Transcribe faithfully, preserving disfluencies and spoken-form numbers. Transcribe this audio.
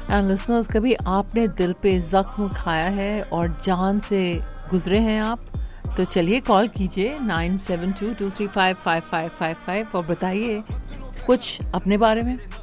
And listeners, कभी आपने दिल पे जख्म खाया है और जान से गुजरे हैं आप, तो चलिए कॉल कीजिए nine seven to to three five five five five five और बताइए कुछ अपने बारे में.